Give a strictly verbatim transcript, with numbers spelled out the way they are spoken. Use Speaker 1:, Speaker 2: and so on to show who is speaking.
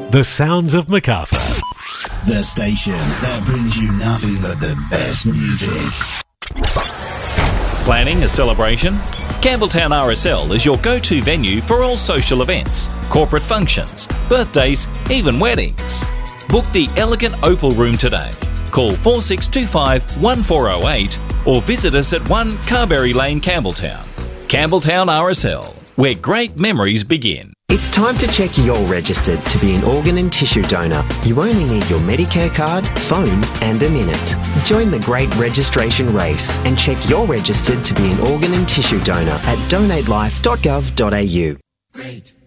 Speaker 1: The sounds of Macarthur.
Speaker 2: The station that brings you nothing but the best music.
Speaker 3: Planning a celebration? Campbelltown R S L is your go-to venue for all social events, corporate functions, birthdays, even weddings. Book the elegant Opal Room today. Call four six two five, one four zero eight or visit us at one Carberry Lane, Campbelltown. Campbelltown R S L, where great memories begin.
Speaker 4: It's time to check you're registered to be an organ and tissue donor. You only need your Medicare card, phone and a minute. Join the great registration race and check you're registered to be an organ and tissue donor at donate life dot gov dot a u.
Speaker 2: Great.